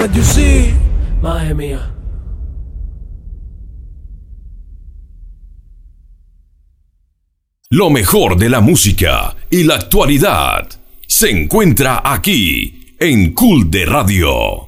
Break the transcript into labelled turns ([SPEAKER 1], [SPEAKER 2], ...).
[SPEAKER 1] Can't you see? Madre mía.
[SPEAKER 2] Lo mejor de la música y la actualidad se encuentra aquí en Cool de Radio.